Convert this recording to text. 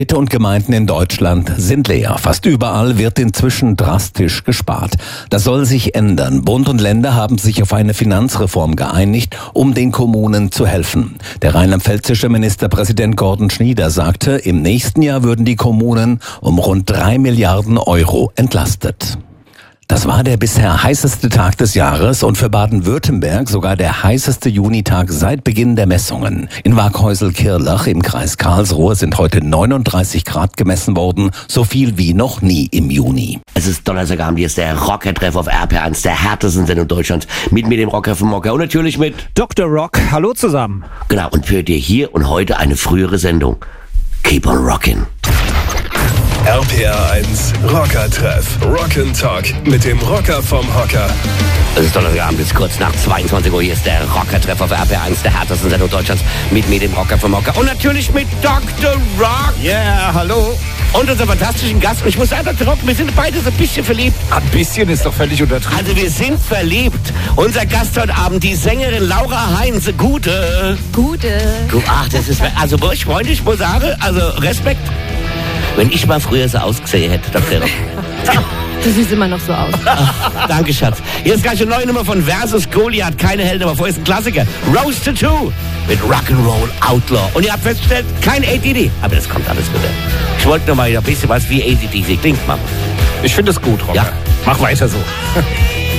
Städte und Gemeinden in Deutschland sind leer. Fast überall wird inzwischen drastisch gespart. Das soll sich ändern. Bund und Länder haben sich auf eine Finanzreform geeinigt, um den Kommunen zu helfen. Der rheinland-pfälzische Ministerpräsident Gordon Schnieder sagte, im nächsten Jahr würden die Kommunen um rund 3 Milliarden Euro entlastet. Das war der bisher heißeste Tag des Jahres und für Baden-Württemberg sogar der heißeste Junitag seit Beginn der Messungen. In Waghäusel-Kirlach im Kreis Karlsruhe sind heute 39 Grad gemessen worden, so viel wie noch nie im Juni. Es ist Donnerstagabend, hier ist der Rocker-Treff auf RP1, der härtesten Sendung Deutschlands. Mit mir, dem Rocker vom Mocker und natürlich mit Dr. Rock. Hallo zusammen. Genau, und für dir hier und heute eine frühere Sendung. Keep on rockin'. RPR1 Rocker-Treff. Rock'n'Talk mit dem Rocker vom Hocker. Es ist Donnerstagabend, bis kurz nach 22 Uhr. Hier ist der Rocker-Treff auf RPR1, der härtesten Sendung Deutschlands. Mit mir, dem Rocker vom Hocker und natürlich mit Dr. Rock. Yeah, hallo. Und unserem fantastischen Gast. Und ich muss sagen, Dr. Rock, wir sind beide so ein bisschen verliebt. Ein bisschen ist doch völlig untertrieben. Also wir sind verliebt. Unser Gast heute Abend, die Sängerin Laura Heinz. Gute. Ach, das ist, also ich Freunde, ich muss sagen, also Respekt. Wenn ich mal früher so ausgesehen hätte, Dr. Rock. Du siehst immer noch so aus. Ach, danke, Schatz. Hier ist gleich eine neue Nummer von Versus Goliath. Keine Helden, aber vorher ist ein Klassiker. Rose to Two mit Rock'n'Roll Outlaw. Und ihr habt festgestellt, kein ADD. Aber das kommt alles wieder. Ich wollte noch mal ein bisschen was wie ADD klingt, Mama. Ich finde es gut, Rocker. Ja. Mach weiter so.